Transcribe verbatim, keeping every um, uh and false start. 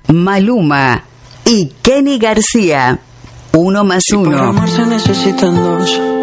Maluma y Kenny García. Uno más Si uno. por amor se necesitan dos.